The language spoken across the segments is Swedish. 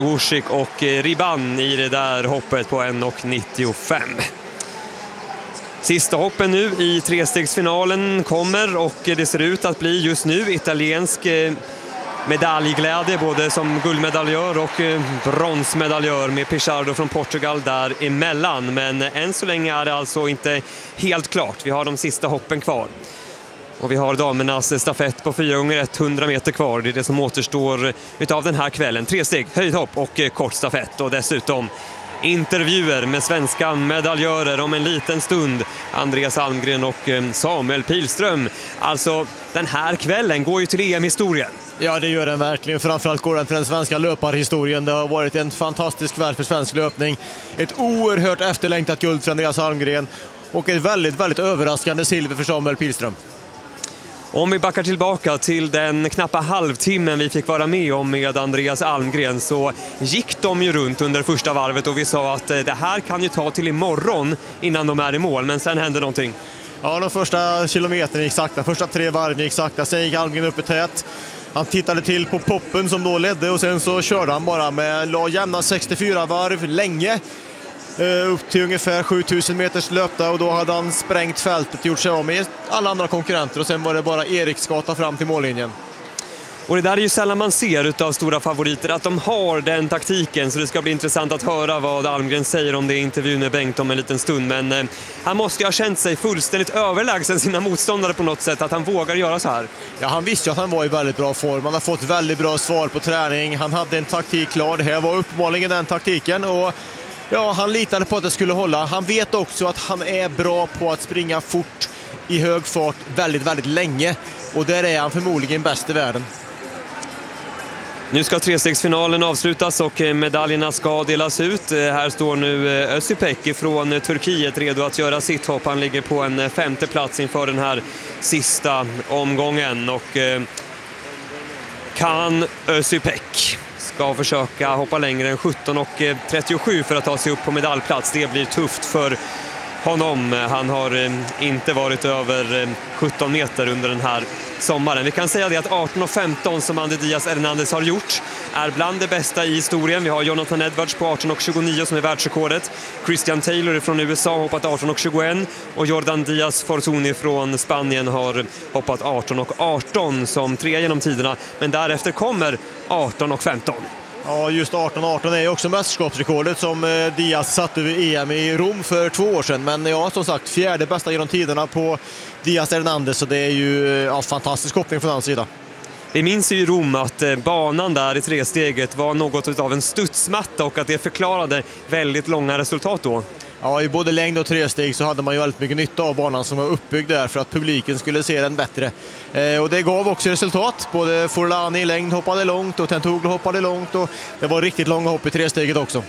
Usyk och Riban i det där hoppet på 1,95. Sista hoppen nu i trestegsfinalen kommer och det ser ut att bli just nu italiensk medaljglädje både som guldmedaljör och bronsmedaljör med Pichardo från Portugal där emellan. Men än så länge är det alltså inte helt klart. Vi har de sista hoppen kvar. Och vi har damernas stafett på 4x100 meter kvar. Det är det som återstår utav den här kvällen. 3 steg, höjdhopp och kort stafett. Och dessutom intervjuer med svenska medaljörer om en liten stund. Andreas Almgren och Samuel Pilström. Alltså, den här kvällen går ju till EM-historien. Ja, det gör den verkligen. Framförallt går den till den svenska löparhistorien. Det har varit en fantastisk kväll för svensk löpning. Ett oerhört efterlängtat guld för Andreas Almgren. Och ett väldigt, väldigt överraskande silver för Samuel Pilström. Om vi backar tillbaka till den knappa halvtimmen vi fick vara med om med Andreas Almgren så gick de ju runt under första varvet och vi sa att det här kan ju ta till imorgon innan de är i mål, men sen hände någonting. Ja, de första kilometerna gick sakta, första 3 varven gick sakta, sen gick Almgren upp i tät. Han tittade till på poppen som då ledde och sen så körde han bara la jämna 64 varv länge. Upp till ungefär 7000 meters löpta och då hade han sprängt fältet, gjort sig av med alla andra konkurrenter och sen var det bara Eriksgata fram till mållinjen. Och det där är ju sällan man ser utav stora favoriter att de har den taktiken, så det ska bli intressant att höra vad Almgren säger om det i intervjun med Bengt om en liten stund. Men han måste ju ha känt sig fullständigt överlägsen sina motståndare på något sätt, att han vågar göra så här. Ja, han visste ju att han var i väldigt bra form. Han har fått väldigt bra svar på träning. Han hade en taktik klar. Det här var uppenbarligen den taktiken och ja, han litade på att det skulle hålla. Han vet också att han är bra på att springa fort i hög fart väldigt, väldigt länge. Och där är han förmodligen bäst i världen. Nu ska trestegsfinalen avslutas och medaljerna ska delas ut. Här står nu Özipek från Turkiet redo att göra sitt hopp. Han ligger på en 5:e plats inför den här sista omgången. Och Kaan Özipek ska försöka hoppa längre än 17,37 för att ta sig upp på medaljplats. Det blir tufft för honom. Han har inte varit över 17 meter under den här sommaren. Vi kan säga det att 18,15 som Andy Diaz Hernandez har gjort är bland det bästa i historien. Vi har Jonathan Edwards på 18,29 som är världsrekordet. Christian Taylor från USA har hoppat 18,21 och Jordan Diaz Forzoni från Spanien har hoppat 18,18 som 3 genom tiderna. Men därefter kommer 18,15. Ja, just 18,18 är också mästerskapsrekordet som Diaz satte vid EM i Rom för 2 år sedan. Men ja, som sagt, 4:e bästa genom tiderna på Diaz Hernandez, så det är ju fantastisk koppling från hans sida. Vi minns ju i Rom att banan där i 3-steget var något av en studsmatta och att det förklarade väldigt långa resultat då. Ja, i både längd och 3-steg så hade man ju väldigt mycket nytta av banan som var uppbyggd där för att publiken skulle se den bättre. Och det gav också resultat. Både Forlani i längd hoppade långt och Tentoglu hoppade långt och det var riktigt långa hopp i 3-steget också.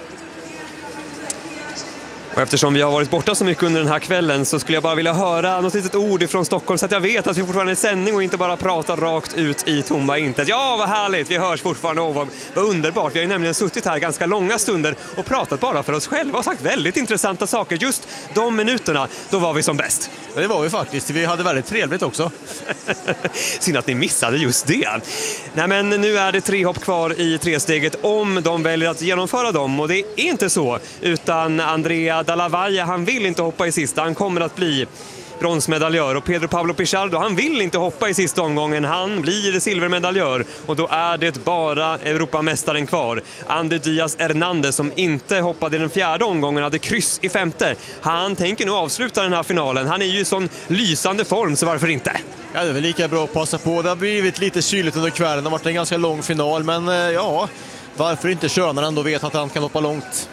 Och eftersom vi har varit borta så mycket under den här kvällen så skulle jag bara vilja höra något litet ord ifrån Stockholm så att jag vet att vi fortfarande är i sändning och inte bara pratar rakt ut i tomma intet. Ja, vad härligt! Vi hörs fortfarande. Vad underbart! Vi har ju nämligen suttit här ganska långa stunder och pratat bara för oss själva och sagt väldigt intressanta saker. Just de minuterna, då var vi som bäst. Ja, det var vi faktiskt. Vi hade väldigt trevligt också. Synd att ni missade just det. Nej, men nu är det 3 hopp kvar i 3-steget om de väljer att genomföra dem. Och det är inte så, utan Andrea Dalla han vill inte hoppa i sista. Han kommer att bli bronsmedaljör. Och Pedro Pablo Pichardo, han vill inte hoppa i sista omgången. Han blir silvermedaljör. Och då är det bara Europamästaren kvar. Andy Diaz Hernandez som inte hoppade i den 4:e omgången hade kryss i 5:e. Han tänker nu avsluta den här finalen. Han är ju i sån lysande form, så varför inte? Ja, det är väl lika bra att passa på. Det har blivit lite kyligt under kvällen. Det har varit en ganska lång final. Men ja, varför inte köra när han ändå vet att han kan hoppa långt?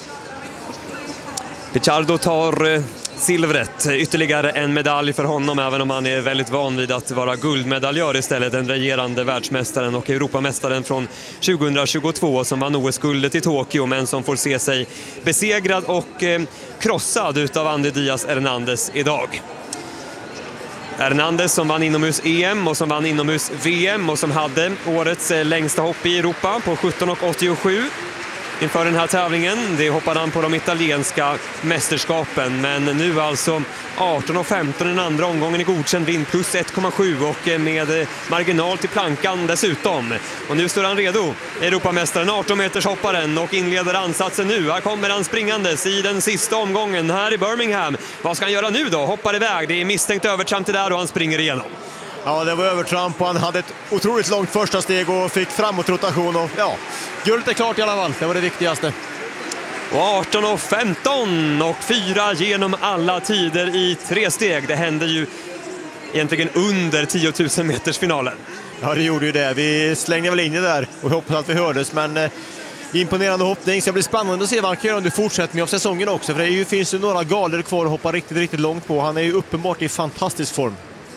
Pichardo tar silvret, ytterligare en medalj för honom, även om han är väldigt van vid att vara guldmedaljör istället. Den regerande världsmästaren och Europamästaren från 2022 som vann OS-guldet i Tokyo, men som får se sig besegrad och krossad utav Andy Diaz Hernandez idag. Hernandez som vann inomhus-EM och som vann inomhus-VM och som hade årets längsta hopp i Europa på 17,87. inför den här tävlingen. Det hoppade han på de italienska mästerskapen, men nu alltså 18,15 den andra omgången i godkänd vind plus 1,7 och med marginal till plankan dessutom. Och nu står han redo, Europamästaren, 18 meters hopparen, och inleder ansatsen nu. Här kommer han springandes i den sista omgången här i Birmingham. Vad ska han göra nu då? Hoppar iväg, det är misstänkt övertramp det där och han springer igenom. Ja, det var övertramp och han hade ett otroligt långt första steg och fick framåtrotation och ja, guldet är klart i alla fall. Det var det viktigaste. Och 18,15 och 4 genom alla tider i 3 steg. Det hände ju egentligen under 10 000 meters finalen. Ja, det gjorde ju det. Vi slängde väl in det där och hoppas att vi hördes, men imponerande hoppning. Så det blir spännande att se vad han kan göra under fortsättningen av säsongen också, för det finns ju några galer kvar att hoppa riktigt långt på. Han är ju uppenbart i fantastisk form.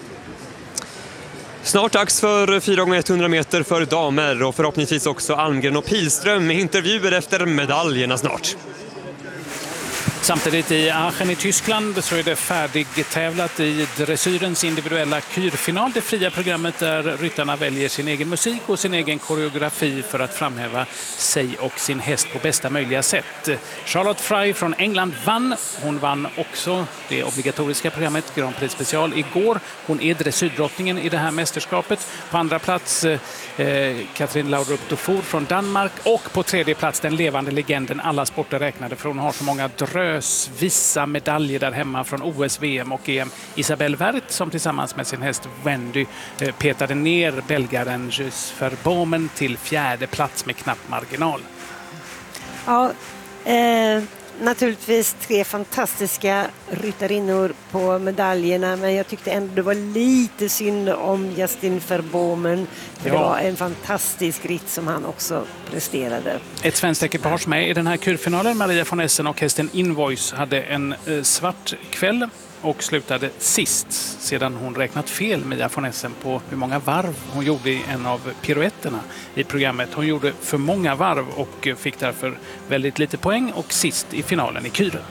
Snart dags för 4x100 meter för damer och förhoppningsvis också Almgren och Pilström med intervjuer efter medaljerna snart. Samtidigt i Aachen i Tyskland så är det färdigtävlat i dressyrens individuella kyrfinal. Det fria programmet där ryttarna väljer sin egen musik och sin egen koreografi för att framhäva sig och sin häst på bästa möjliga sätt. Charlotte Fry från England vann. Hon vann också det obligatoriska programmet Grand Prix Special igår. Hon är dressyrdrottningen i det här mästerskapet. På andra plats Katrin Laudrup Dufour från Danmark och på tredje plats den levande legenden alla sporter räknade, för hon har så många vissa medaljer där hemma från OS, VM och EM. Isabelle Werth som tillsammans med sin häst Wendy petade ner belgaren Just Verbomen till 4:e plats med knapp marginal. Ja, naturligtvis 3 fantastiska ryttarinnor på medaljerna, men jag tyckte ändå det var lite synd om Justin Verbomen, för det var en fantastisk ritt som han också presterade. Ett svenskt ekipage med i den här kurfinalen, Maria von Essen och hästen Invoice, hade en svart kväll och slutade sist sedan hon räknat fel, Mia von Essen, på hur många varv hon gjorde i en av piruetterna i programmet. Hon gjorde för många varv och fick därför väldigt lite poäng och sist i finalen i Kyren.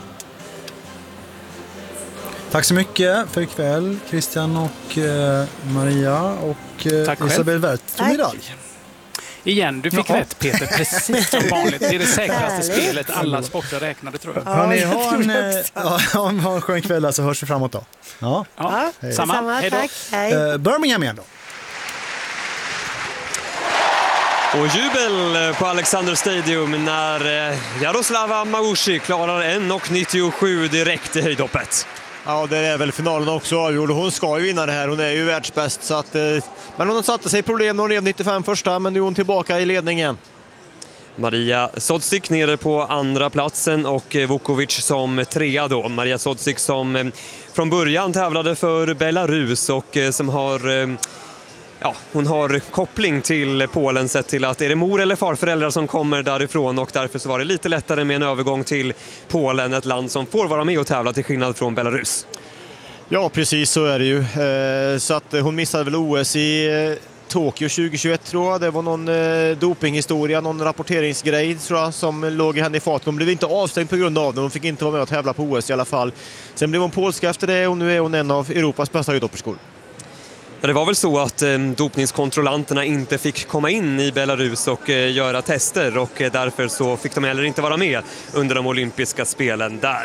Tack så mycket för ikväll, Christian och Maria, och Isabelle Werth tog medalj. Igen, du fick rätt Peter, precis som vanligt. Det är det säkraste spelet alla sporter räknade, tror jag. Hörrni, ha en skön kväll, så hörs vi framåt då. Ja. Samma. Hej då. Hej. Birmingham igen då. Och jubel på Alexander Stadium när Jaroslava Maushi klarar 1,97 direkt i höjdhoppet. Ja, det är väl finalen också avgjord. Hon ska ju vinna det här. Hon är ju världsbäst. Så att, men hon satte sig problem när hon rev 95 första, men nu är hon tillbaka i ledningen. Maria Sodzik nere på andra platsen och Vukovic som 3 då. Maria Sodzik som från början tävlade för Belarus och som har... Ja, hon har koppling till Polen, sett till att är det mor- eller farföräldrar som kommer därifrån, och därför så var det lite lättare med en övergång till Polen, ett land som får vara med och tävla till skillnad från Belarus. Ja, precis så är det ju. Så att hon missade väl OS i Tokyo 2021 tror jag. Det var någon dopinghistoria, någon rapporteringsgrej tror jag som låg i henne i fat. Hon blev inte avstängd på grund av det. Hon fick inte vara med och tävla på OS i alla fall. Sen blev hon polska efter det och nu är hon en av Europas bästa höjdhopperskor. Ja, det var väl så att dopningskontrollanterna inte fick komma in i Belarus och göra tester, och därför så fick de heller inte vara med under de olympiska spelen där.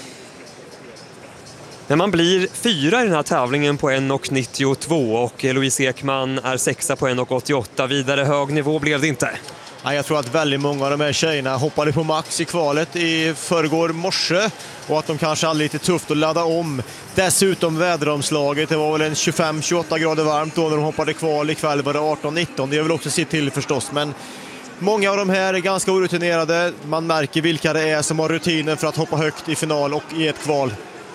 När man blir 4 i den här tävlingen på 1,92 och Louise Ekman är 6 på 1,88. Vidare hög nivå blev det inte. Ja, jag tror att väldigt många av de här tjejerna hoppade på max i kvalet i förrgår morse och att de kanske hade lite tufft att ladda om. Dessutom väderomslaget, det var väl en 25-28 grader varmt då när de hoppade kval. Ikväll var det 18-19, det vill också se till förstås, men många av de här är ganska orutinerade. Man märker vilka det är som har rutinen för att hoppa högt i final och i ett kval.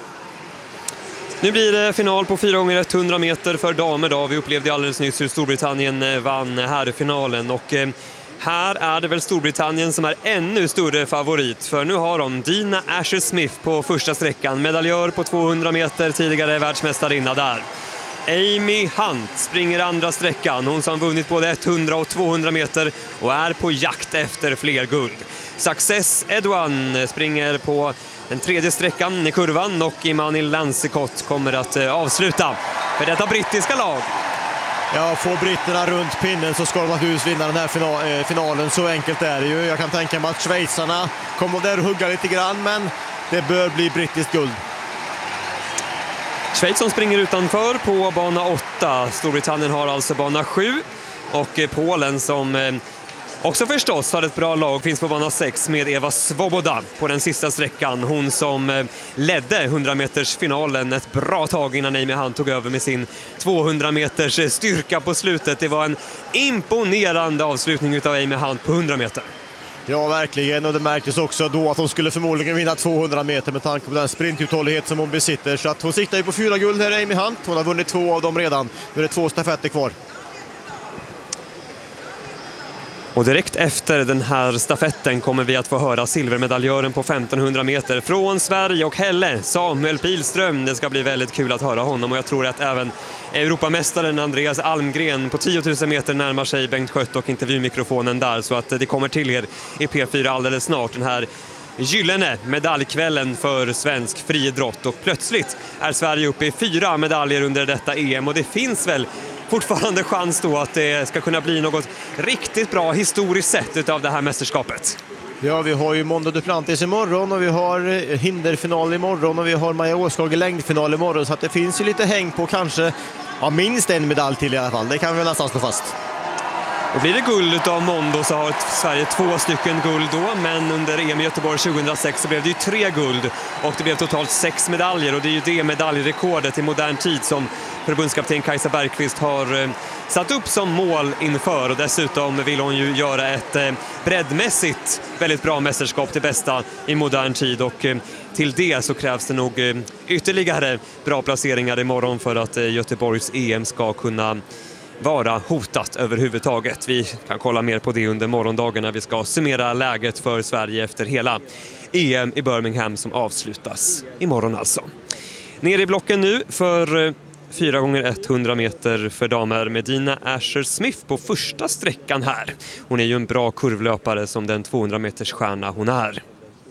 Nu blir det final på 4x100 meter för damer då. Vi upplevde alldeles nyss hur Storbritannien vann herrfinalen, och här är det väl Storbritannien som är ännu större favorit, för nu har de Dina Asher-Smith på första sträckan, medaljör på 200 meter, tidigare världsmästarinna där. Amy Hunt springer andra sträckan, hon som vunnit både 100 och 200 meter och är på jakt efter fler guld. Success Edouan springer på den tredje sträckan i kurvan, och Imani Lancicott kommer att avsluta för detta brittiska lag. Ja, får britterna runt pinnen så ska de naturligtvis vinna den här finalen. Så enkelt är det ju. Jag kan tänka mig att schweizarna kommer där och hugga lite grann, men det bör bli brittiskt guld. Schweiz som springer utanför på bana 8. Storbritannien har alltså bana 7. Och Polen som också förstås har ett bra lag finns på bana 6 med Eva Svoboda på den sista sträckan. Hon som ledde 100-metersfinalen ett bra tag innan Amy Hunt tog över med sin 200-meters styrka på slutet. Det var en imponerande avslutning av Amy Hunt på 100 meter. Ja, verkligen. Och det märktes också då att hon skulle förmodligen vinna 200 meter med tanke på den sprintuthållighet som hon besitter. Så att hon siktar ju på 4 guld här, Amy Hunt. Hon har vunnit 2 av dem redan. Nu är det 2 stafetter kvar. Och direkt efter den här stafetten kommer vi att få höra silvermedaljören på 1500 meter från Sverige och Helle, Samuel Pilström. Det ska bli väldigt kul att höra honom och jag tror att även Europamästaren Andreas Almgren på 10 000 meter närmar sig Bengt Skött och intervjumikrofonen där, så att det kommer till er i P4 alldeles snart, den här gyllene medaljkvällen för svensk friidrott. Och plötsligt är Sverige uppe i 4 medaljer under detta EM och det finns väl fortfarande chans då att det ska kunna bli något riktigt bra historiskt sett utav det här mästerskapet. Ja, vi har ju Mondo Duplantis imorgon och vi har hinderfinal imorgon och vi har Maja Åskog i längdfinal imorgon, så att det finns ju lite häng på kanske minst en medalj till i alla fall. Det kan vi nästan slå fast. Och blir det guld av Mondo så har Sverige 2 stycken guld då, men under EM i Göteborg 2006 så blev det ju 3 guld och det blev totalt 6 medaljer, och det är ju det medaljrekordet i modern tid som förbundskapten Kajsa Bergqvist har satt upp som mål inför, och dessutom vill hon ju göra ett breddmässigt väldigt bra mästerskap till bästa i modern tid, och till det så krävs det nog ytterligare bra placeringar imorgon för att Göteborgs EM ska kunna vara hotat överhuvudtaget. Vi kan kolla mer på det under morgondagen när vi ska summera läget för Sverige efter hela EM i Birmingham som avslutas imorgon alltså. Ner i blocken nu för 4x100 meter för damer med Dina Asher Smith på första sträckan här. Hon är ju en bra kurvlöpare som den 200 meters stjärna hon är.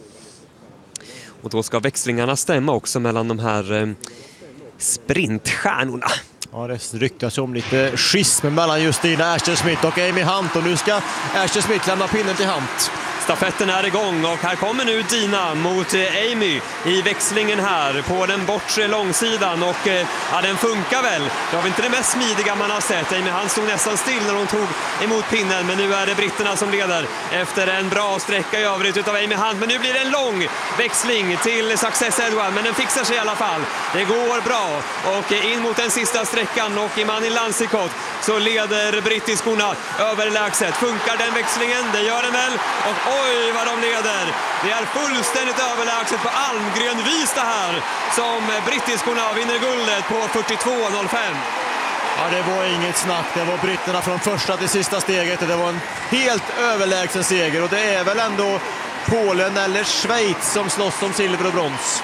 Och då ska växlingarna stämma också mellan de här sprintstjärnorna. Ja, det ryktas om lite schism mellan just Dina Asher Smith och Amy Hunt, och nu ska Asher Smith lämna pinnen till Hunt. Stafetten är igång och här kommer nu Dina mot Amy i växlingen här på den bortre långsidan, och ja, den funkar väl. Det var inte det mest smidiga man har sett. Amy Hunt stod nästan still när hon tog emot pinnen, men nu är det britterna som leder efter en bra sträcka i övrigt utav Amy Hunt. Men nu blir det en lång växling till Success Edouard, men den fixar sig i alla fall. Det går bra och in mot den sista sträckan, och Imani Lansikot så leder brittiskorna överlägset. Funkar den växlingen? Det gör den väl. Och oj vad de leder. Det är fullständigt överlägset på Almgren-vis det här som brittiskorna vinner guldet på 42.05. Ja, det var inget snack. Det var britterna från första till sista steget. Det var en helt överlägsen seger, och det är väl ändå Polen eller Schweiz som slåss om silver och brons.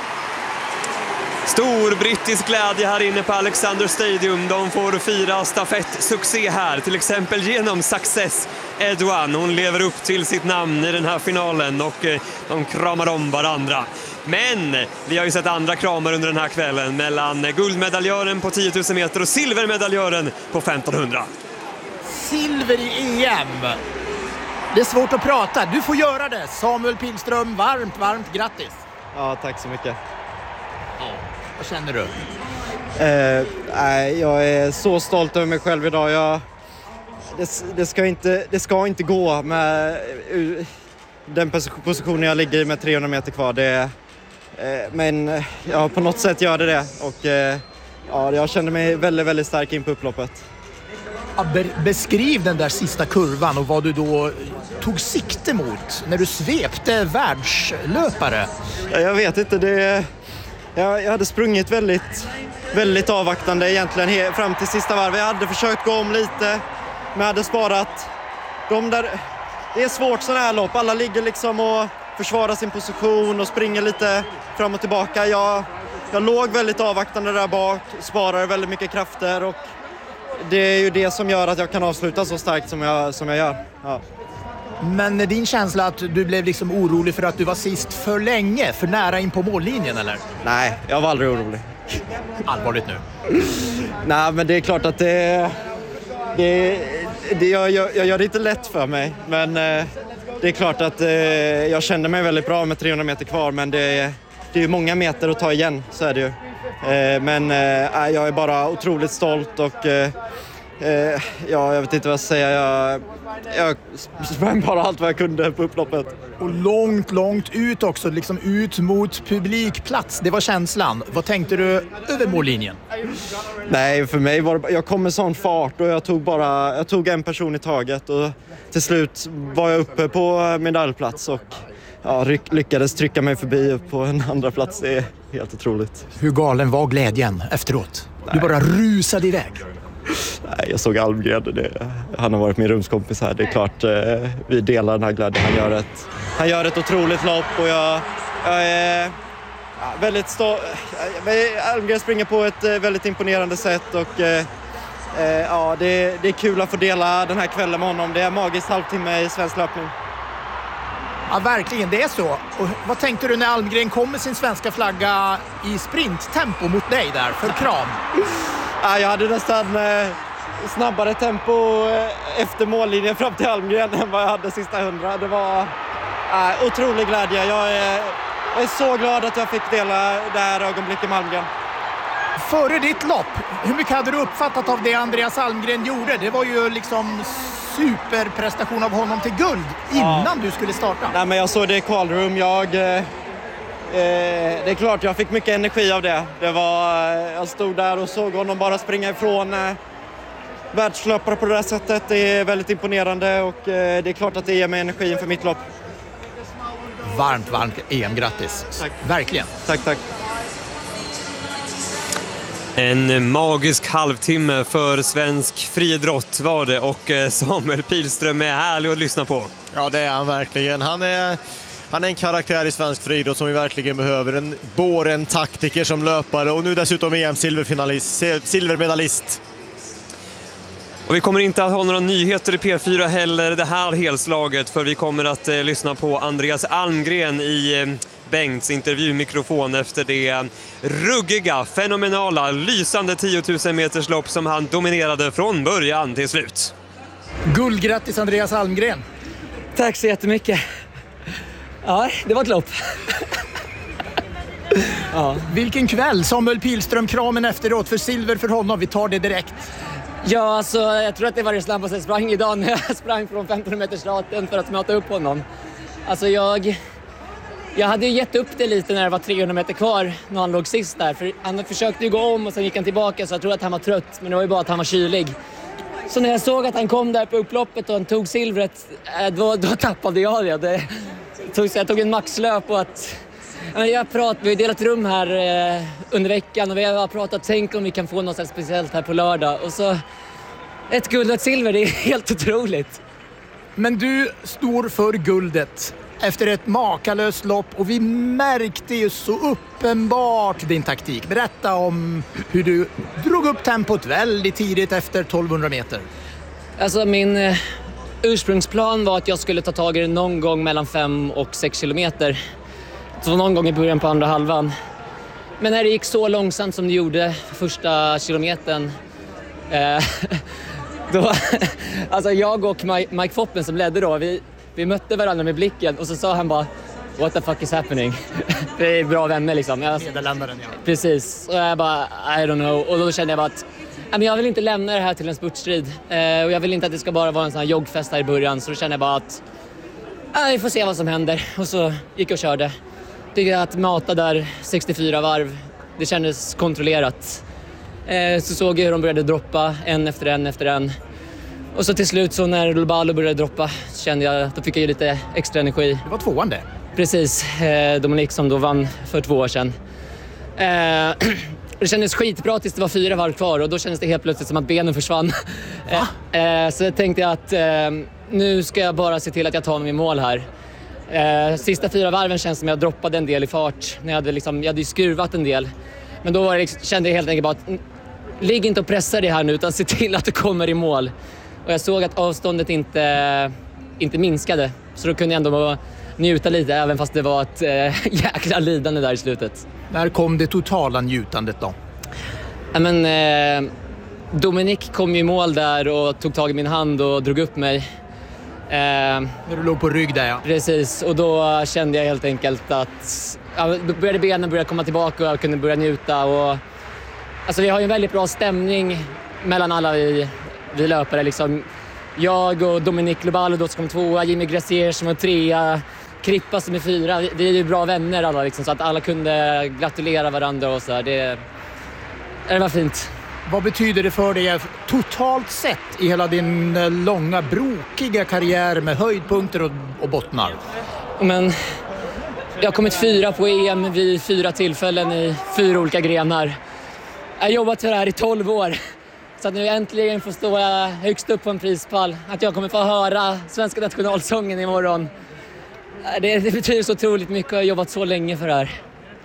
Stor brittisk glädje här inne på Alexander Stadium. De får fira stafettsuccé här, till exempel genom Success Edouard. Hon lever upp till sitt namn i den här finalen och de kramar om varandra. Men vi har ju sett andra kramar under den här kvällen mellan guldmedaljören på 10 000 meter och silvermedaljören på 1500. Silver i EM! Det är svårt att prata. Du får göra det. Samuel Pilström, varmt grattis. Ja, tack så mycket. Ja, vad känner du? Jag är så stolt över mig själv idag. Det ska inte gå med den positionen jag ligger i med 300 meter kvar. Men ja, på något sätt gör det. Och ja, jag kände mig väldigt, väldigt stark in på upploppet. Ja, beskriv den där sista kurvan och vad du då tog sikte mot när du svepte världslöpare. Ja, jag vet inte, jag hade sprungit väldigt, väldigt avvaktande egentligen fram till sista varvet. Jag hade försökt gå om lite, men jag hade sparat det är svårt sådana här lopp. Alla ligger liksom och försvarar sin position och springer lite fram och tillbaka. Jag låg väldigt avvaktande där bak, sparar väldigt mycket krafter, och det är ju det som gör att jag kan avsluta så starkt som jag gör. Ja. Men din känsla att du blev liksom orolig för att du var sist för länge, för nära in på mållinjen, eller? Nej, jag var aldrig orolig. Allvarligt nu? Nej, men det är klart att Jag gör det inte lätt för mig, men det är klart att jag kände mig väldigt bra med 300 meter kvar, men det är ju många meter att ta igen, så är det ju. Men jag är bara otroligt stolt och jag vet inte vad jag ska säga. Jag sprang bara allt vad jag kunde på upploppet. Och långt ut också, liksom ut mot publikplats. Det var känslan. Vad tänkte du över mållinjen? Nej, för mig var det, jag kom med sån fart och jag tog en person i taget och till slut var jag uppe på medaljplats och lyckades trycka mig förbi upp på en andra plats. Det är helt otroligt. Hur galen var glädjen efteråt? Du bara rusade iväg. Nej, jag såg Almgren. Han har varit min rumskompis här. Det är klart vi delar den här glädjen. Han gör ett otroligt lopp och jag är väldigt stolt. Almgren springer på ett väldigt imponerande sätt och det är kul att få dela den här kvällen med honom. Det är magiskt halvtimme i svensk löpning. Ja, verkligen, det är så. Och vad tänkte du när Almgren kom med sin svenska flagga i sprinttempo mot dig där för kram? Jag hade nästan snabbare tempo efter mållinjen fram till Almgren än vad jag hade sista 100. Det var otrolig glädje. Jag är så glad att jag fick dela det här ögonblicket med Almgren. Före ditt lopp, hur mycket hade du uppfattat av det Andreas Almgren gjorde? Det var ju liksom superprestation av honom till guld innan du skulle starta. Nej, men jag såg det i kvalrum. Det är klart jag fick mycket energi av det. Jag stod där och såg honom bara springa ifrån världslöpare på det här sättet. Det är väldigt imponerande och det är klart att det ger mig energi inför mitt lopp. Varmt EM-grattis. Tack. Verkligen. Tack. En magisk halvtimme för svensk friidrott var det och Samuel Pilström är härlig att lyssna på. Ja, det är han verkligen. Han är en karaktär i svensk friidrott som vi verkligen behöver. En taktiker som löpare och nu dessutom silvermedalist. Och vi kommer inte att ha några nyheter i P4 heller det här helslaget, för vi kommer att lyssna på Andreas Almgren i Bengts intervjumikrofon efter det ruggiga, fenomenala, lysande 10 000 meters lopp som han dominerade från början till slut. Guldgrattis Andreas Almgren. Tack så jättemycket. Ja, det var ett lopp. Ja. Vilken kväll, Samuel Pilström, kramen efteråt för silver för honom. Vi tar det direkt. Ja, alltså, jag tror att det var det snabbaste jag sprang idag när jag sprang från 1500 meters starten för att möta upp honom. Alltså jag hade ju gett upp det lite när det var 300 meter kvar när han låg sist där. För han försökte ju gå om och sen gick han tillbaka, så jag tror att han var trött. Men det var ju bara att han var kylig. Så när jag såg att han kom där på upploppet och han tog silvret, då tappade jag det. Jag tog en maxlöp och vi har delat rum här under veckan och vi har pratat, tänk om vi kan få något speciellt här på lördag. Och så ett guld och ett silver, det är helt otroligt. Men du står för guldet efter ett makalöst lopp och vi märkte ju så uppenbart din taktik. Berätta om hur du drog upp tempot väldigt tidigt efter 1200 meter. Alltså min ursprungsplan var att jag skulle ta tag i det någon gång mellan 5 och 6 kilometer. Så någon gång i början på andra halvan. Men när det gick så långsamt som det gjorde första kilometern, då, alltså jag och Mike Foppen som ledde då, vi mötte varandra med blicken och så sa han bara "What the fuck is happening?" Det är bra vänner liksom. Nederländaren, ja. Precis, och jag bara I don't know. Och då kände jag bara att jag vill inte lämna det här till en spurtstrid. Och jag vill inte att det ska bara vara en sån här joggfest här i början. Så då kände jag bara att vi får se vad som händer. Och så gick jag och körde. Tycker jag att mata där 64 varv, det kändes kontrollerat. Så såg jag hur de började droppa en efter en. Och så till slut så när Lobalo började droppa kände jag att då fick jag lite extra energi. Det var tvåan det. Precis, Dominik som då vann för 2 år sedan. Det kändes skitbra tills det var 4 varv kvar och då kändes det helt plötsligt som att benen försvann. Så jag tänkte att nu ska jag bara se till att jag tar mig i mål här. Sista 4 varven känns som jag droppade en del i fart. När jag hade ju skruvat en del. Men då kände jag helt enkelt bara att ligg inte och pressa dig här nu utan se till att du kommer i mål. Och jag såg att avståndet inte minskade. Så då kunde jag ändå njuta lite även fast det var ett jäkla lidande där i slutet. När kom det totala njutandet då? Dominik kom i mål där och tog tag i min hand och drog upp mig. När du låg på rygg där, ja. Precis, och då kände jag helt enkelt att då började benen börja komma tillbaka och jag kunde börja njuta. Och, alltså, vi har ju en väldigt bra stämning mellan alla vi löpare. Liksom. Jag och Dominik Lobaldo som kom 2, Jimmy Gracier som var 3, Krippa som är 4. Vi är ju bra vänner alla, liksom, så att alla kunde gratulera varandra och så här. Det var fint. Vad betyder det för dig totalt sett i hela din långa, brokiga karriär med höjdpunkter och bottnar? Men jag har kommit 4 på EM vid 4 tillfällen i 4 olika grenar. Jag har jobbat för det här i 12 år. Så att nu äntligen får stå högst upp på en prispall. Att jag kommer få höra svenska nationalsången imorgon. Det betyder så otroligt mycket. Jag har jobbat så länge för det här.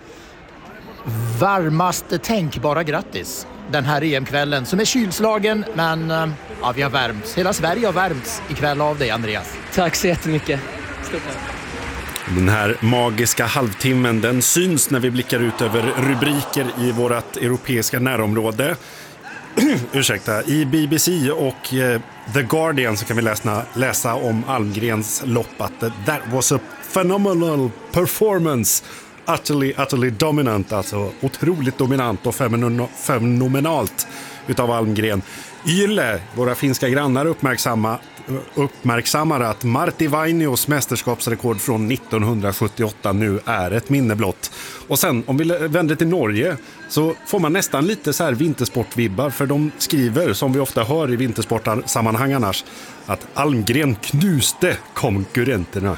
Varmaste tänkbara grattis den här EM-kvällen som är kylslagen, men ja, vi har värmts. Hela Sverige har värmts ikväll av dig, Andreas. Tack så jättemycket. Stort tack. Den här magiska halvtimmen, den syns när vi blickar ut över rubriker i vårt europeiska närområde. Ursäkta, i BBC och The Guardian så kan vi läsa om Almgrens lopp att that was a phenomenal performance. Utterly dominant, alltså otroligt dominant och fenomenalt utav Almgren. Yle, våra finska grannar, uppmärksammar att Martti Vainios mästerskapsrekord från 1978 nu är ett minne blott. Och sen, om vi vänder till Norge, så får man nästan lite så här vintersportvibbar, för de skriver, som vi ofta hör i vintersportsammanhang annars, att Almgren knuste konkurrenterna.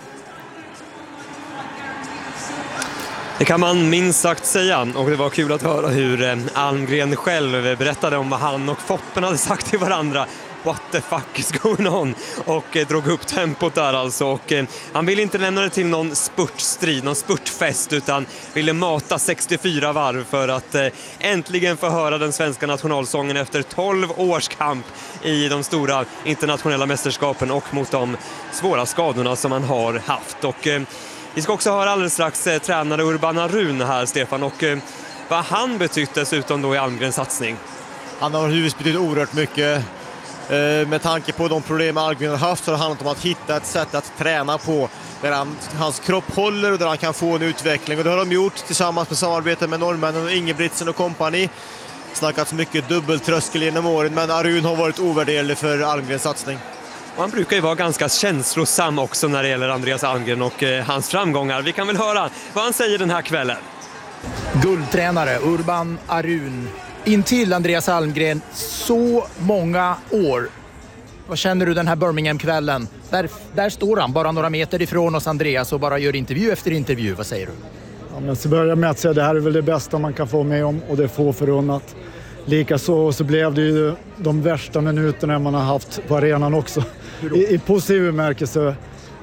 Det kan man minst sagt säga, och det var kul att höra hur Almgren själv berättade om vad han och Foppen hade sagt till varandra. What the fuck is going on? Och drog upp tempot där alltså. Och han ville inte lämna det till någon spurtstrid, någon spurtfest, utan ville mata 64 varv för att äntligen få höra den svenska nationalsången efter 12 års kamp i de stora internationella mästerskapen och mot de svåra skadorna som han har haft. Och vi ska också höra alldeles strax tränare Urban Arun här, Stefan, och vad han betytt dessutom då i Almgrens satsning. Han har naturligtvis betytt oerhört mycket. Med tanke på de problem Almgren har haft så har det handlat om att hitta ett sätt att träna på där hans kropp håller och där han kan få en utveckling. Och det har de gjort tillsammans med samarbete med norrmännen och Ingebrigtsen och kompani. Snackats mycket dubbeltröskel genom åren, men Arun har varit ovärderlig för Almgrens satsning. Och han brukar ju vara ganska känslosam också när det gäller Andreas Almgren och hans framgångar. Vi kan väl höra vad han säger den här kvällen. Guldtränare Urban Arun. Intill Andreas Almgren så många år. Vad känner du den här Birmingham-kvällen? Där står han bara några meter ifrån oss, Andreas, och bara gör intervju efter intervju. Vad säger du? Ja, men så börjar med att säga att det här är väl det bästa man kan få med om, och det är få förunnat. Likaså så blev det ju de värsta minuterna man har haft på arenan också. I positiv bemärkelse.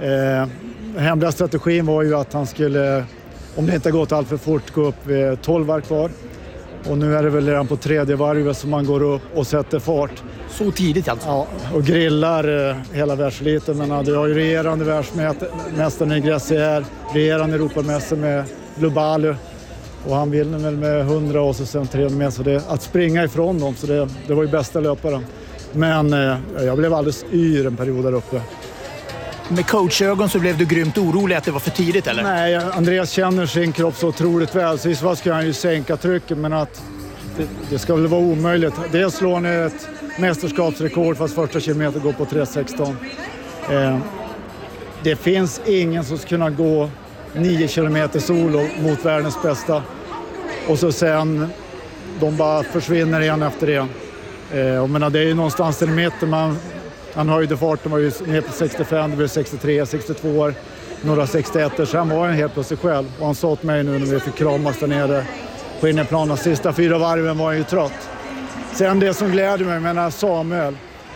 Hemliga strategin var ju att han skulle, om det inte gått allt för fort, gå upp 12 varv kvar. Och nu är det väl redan på 3:e varvet som man går upp och sätter fart. Så tidigt alltså? Ja, och grillar hela världsliten. Men du har ju regerande världsmästaren i Gracier, regerande Europamästare med Lobaldo. Och han vinner väl med 100 och så sen 300 med. Så det, att springa ifrån dem, så det var ju bästa löparen. Men jag blev alldeles yr en period där uppe. Med coachögon så blev du grymt orolig att det var för tidigt, eller? Nej, Andreas känner sin kropp så otroligt väl. Så i så fall ska han ju sänka trycket, men att det ska väl vara omöjligt. Dels slår han ett mästerskapsrekord fast första kilometer går på 3:16. Det finns ingen som ska kunna gå 9 kilometer solo mot världens bästa. Och så sen de bara försvinner igen efter det. Jag menar, det är ju någonstans i mitten han höjde farten, var ju ner på 65, det blev 63, 62 år, några 61, så han var en helt plötsligt själv. Och han sa åt mig nu när vi fick kramas där nere på innerplanen, de sista 4 varven var han ju trött. Sen det som glädde mig, menar Samuel,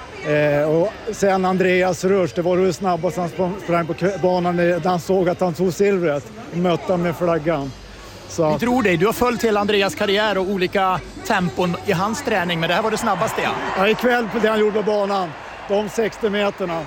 och sen Andreas Rush, det var hur snabbast han sprang på banan där han såg att han tog silvret och mötte han med flaggan. Så. Vi tror dig, du har följt hela Andreas karriär och olika tempon i hans träning, men det här var det snabbaste, ja? Ja, ikväll på det han gjorde på banan. De 60 meterna.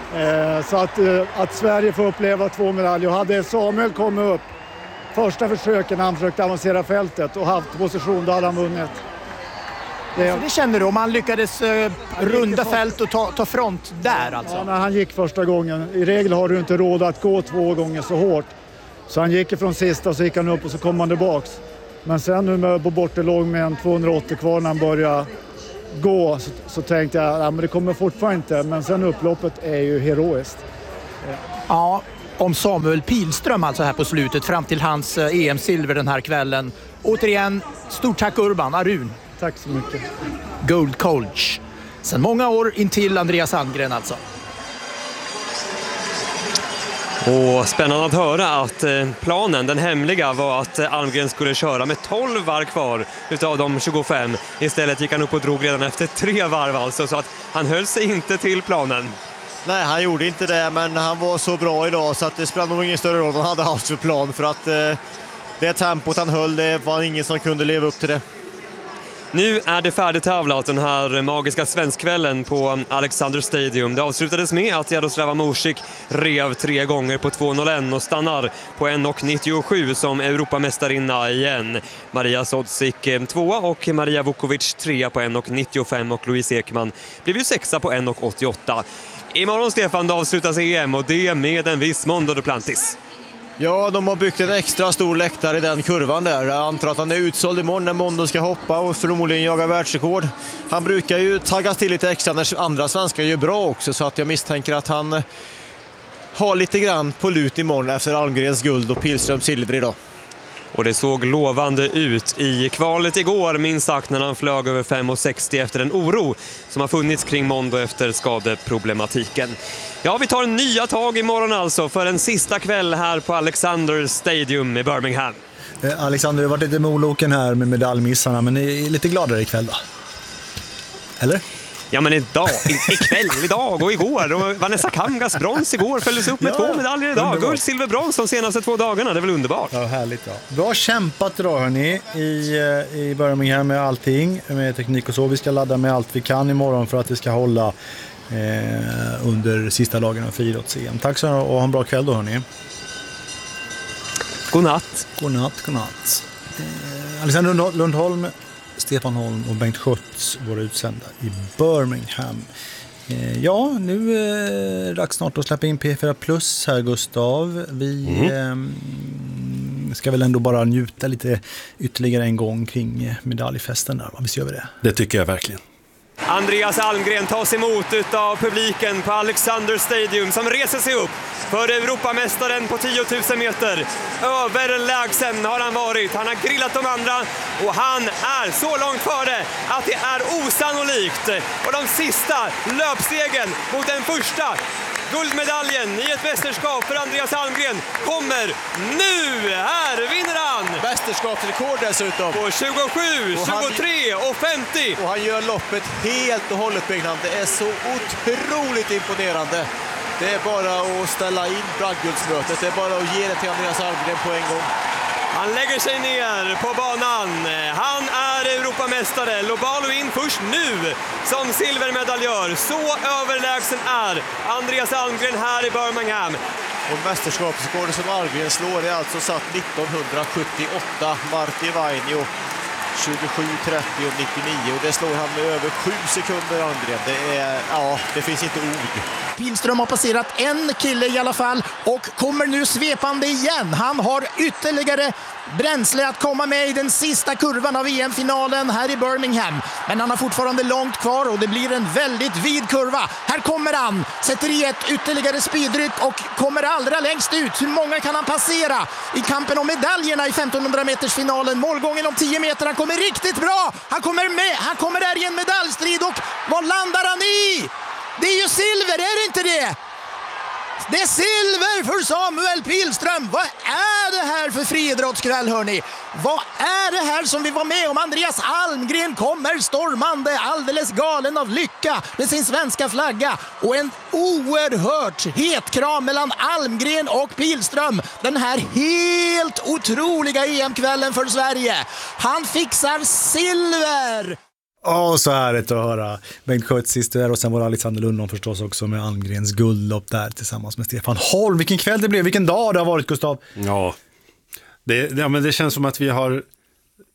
Så att Sverige får uppleva 2 medaljer. Och hade Samuel kommit upp första försöken när han försökte avancera fältet och haft position, då hade han vunnit. Det känner du om han lyckades runda fält och ta front där alltså? Ja, när han gick första gången. I regel har du inte råd att gå 2 gånger så hårt. Så han gick ifrån sista och så gick han upp och så kom han tillbaks. Men sen nu med bortelåg med en 280 kvar när han började gå så tänkte jag men det kommer fortfarande inte. Men sen upploppet är ju heroiskt. Ja, om Samuel Pilström alltså här på slutet fram till hans EM-silver den här kvällen. Återigen, stort tack Urban, Arun. Tack så mycket. Gold coach. Sen många år in till Andreas Almgren alltså. Och spännande att höra att planen, den hemliga, var att Almgren skulle köra med 12 varv kvar utav de 25. Istället gick han upp och drog redan efter 3 varv alltså, så att han höll sig inte till planen. Nej, han gjorde inte det, men han var så bra idag så att det spelade nog ingen större roll vad han hade haft för plan, för att det tempot han höll, det var ingen som kunde leva upp till det. Nu är det färdigtävlat, den här magiska svenskkvällen på Alexander Stadium. Det avslutades med att Jaroslava Mosik rev 3 gånger på 2.01 och stannar på 1.97 som Europamästarinna igen. Maria Sodzik 2 och Maria Vukovic 3 på 1.95 och Louise Ekman blev ju 6 på 1.88. Imorgon, Stefan, avslutas EM och det med en viss Mondo Duplantis. Ja, de har byggt en extra stor läktare i den kurvan där. Jag antar att han är utsåld imorgon när Mondo ska hoppa och förmodligen jaga världsrekord. Han brukar ju taggas till lite extra när andra svenskar gör bra också, så att jag misstänker att han har lite grann på lut imorgon efter Almgrens guld och Pilströms silver idag. Och det såg lovande ut i kvalet igår, minst sagt, när han flög över 5.60 efter en oro som har funnits kring Mondo efter skadeproblematiken. Ja, vi tar nya tag imorgon alltså för en sista kväll här på Alexander Stadium i Birmingham. Alexander, det har varit lite moloken här med medaljmissarna, men ni är lite gladare ikväll då? Eller? Ja, men idag och igår. Och Vanessa Kamgas brons igår följdes upp med 2 medaljer idag. Underbart. Guld, silver, brons de senaste 2 dagarna. Det är väl underbart? Ja, härligt. Ja. Bra kämpat idag hörni i Birmingham med allting, med teknik och så. Vi ska ladda med allt vi kan imorgon för att det ska hålla under sista dagen av friidrotts-EM. Tack så mycket och ha en bra kväll då hörni. Godnatt. Godnatt. Alexander Lundholm, Stefan Holm och Bengt Schütz, våra utsända i Birmingham. Ja, nu är det dags snart att släppa in P4 Plus här, Gustav. Vi ska väl ändå bara njuta lite ytterligare en gång kring medaljfesten där. Visst gör vi det? Det tycker jag verkligen. Andreas Almgren tas emot av publiken på Alexander Stadium som reser sig upp för Europamästaren på 10 000 meter. Överlägsen har han varit. Han har grillat de andra och han är så långt före att det är osannolikt. Och de sista löpstegen mot den första guldmedaljen i ett mästerskap för Andreas Almgren kommer nu. Här vinner han! Mästerskapsrekord dessutom. På 27, 23 och 50. Och han gör loppet helt och hållet, Bengt. Det är så otroligt imponerande. Det är bara att ställa in bragdguldsmötet. Det är bara att ge det till Andreas Almgren på en gång. Han lägger sig ner på banan. Han är Europamästare. Lobalo in först nu som silvermedaljör. Så överlägsen är Andreas Almgren här i Birmingham. Och mästerskapsrekordet som Almgren slår är alltså satt 1978. Marti Vainio 27:30 och 99. Och det slår han med över 7 sekunder, Almgren. Det finns inte ord. Pilström har passerat en kille i alla fall och kommer nu svepande igen. Han har ytterligare bränsle att komma med i den sista kurvan av EM-finalen här i Birmingham. Men han har fortfarande långt kvar och det blir en väldigt vid kurva. Här kommer han, sätter i ett ytterligare speedryck och kommer allra längst ut. Hur många kan han passera i kampen om medaljerna i 1500 meters finalen? Målgången om 10 meter, han kommer riktigt bra. Han kommer med, han kommer där i en medaljstrid och vad landar han i? Det är ju silver, är det inte det? Det är silver för Samuel Pilström. Vad är det här för friidrottskväll, hörni? Vad är det här som vi var med om? Andreas Almgren kommer stormande, alldeles galen av lycka med sin svenska flagga. Och en oerhört het kram mellan Almgren och Pilström. Den här helt otroliga EM-kvällen för Sverige. Han fixar silver! Så härligt att höra Bengt Schütz sist där och sen var Alexander Lundholm förstås också med Almgrens guldlopp där tillsammans med Stefan Holm. Vilken kväll det blev, vilken dag det har varit, Gustav. Ja, men det känns som att vi har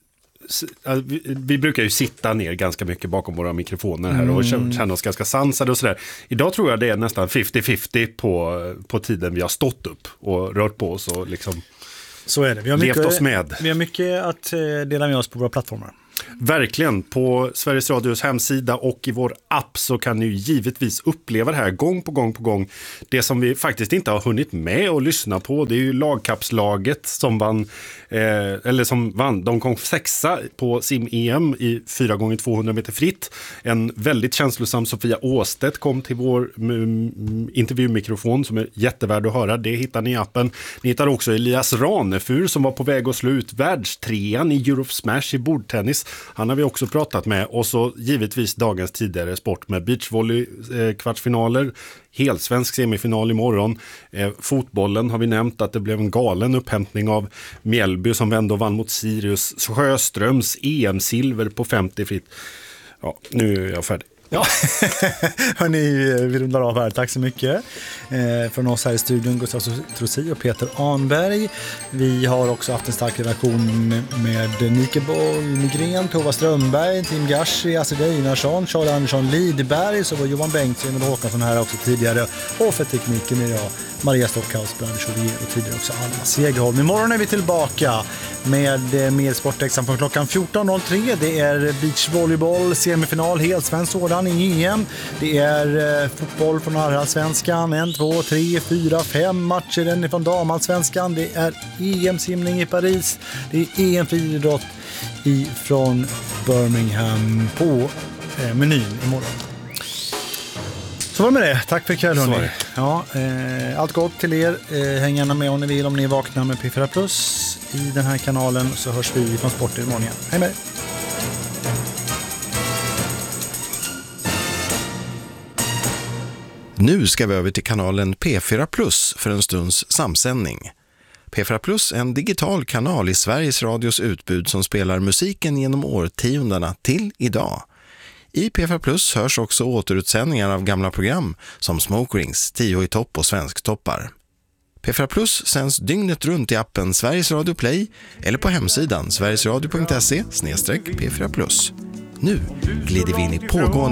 vi brukar ju sitta ner ganska mycket bakom våra mikrofoner här och känna oss ganska sansade och sådär. Idag tror jag det är nästan 50-50 på tiden vi har stått upp och rört på oss och liksom så är det. Vi har mycket att dela med oss på våra plattformar. Verkligen, på Sveriges Radios hemsida och i vår app så kan ni givetvis uppleva det här gång på gång. Det som vi faktiskt inte har hunnit med att lyssna på, det är ju lagkappslaget som vann. De kom 6:a på sim-EM i 4x200 meter fritt. En väldigt känslosam Sofia Åstedt kom till vår intervjumikrofon som är jättevärd att höra. Det hittar ni i appen. Ni hittar också Elias Ranefur som var på väg att slå ut världstrean i Europe Smash i bordtennis. Han har vi också pratat med, och så givetvis dagens tidigare sport med beachvolley kvartsfinaler, helsvensk semifinal imorgon. Fotbollen har vi nämnt att det blev en galen upphämtning av Mjällby som vände och vann mot Sirius. Sjöströms EM-silver på 50 fritt. Ja, nu är jag färdig. Ja, hörni, vi rundar av här. Tack så mycket från oss här i studion, Gustav Trossi och Peter Anberg. Vi har också haft en stark relation med Nike Boll Nygren, Tova Strömberg, Tim Gashi, Astrid Einarsson, Charlie Andersson Lidberg, så var Johan Bengtsson och Håkansson här också tidigare, och för tekniken är jag Maria Stockhaus, Brand Chauvier och tidigare också Alma Segerholm. Imorgon är vi tillbaka med mer sportexam från klockan 14.03. Det är beachvolleyboll, semifinal, helt svensk sådan i EM. Det är fotboll från Allsvenskan, 1, 2, 3, 4, 5 matcher från damallsvenskan. Det är EM-simning i Paris. Det är EM-friidrott från Birmingham på menyn imorgon. Så var med det. Tack för ikväll, hörni. Ja, allt gott till er. Häng gärna med om ni vill, om ni vaknar med P4 Plus i den här kanalen, så hörs vi från Sport imorgon igen. Hej med. Nu ska vi över till kanalen P4 Plus för en stunds samsändning. P4 Plus är en digital kanal i Sveriges Radios utbud som spelar musiken genom årtiondena till idag. I P4 Plus hörs också återutsändningar av gamla program som Smoke Rings, 10 i topp och Svensktoppar. P4 Plus sänds dygnet runt i appen Sveriges Radio Play eller på hemsidan sverigesradio.se/P4 Plus. Nu glider vi in i pågående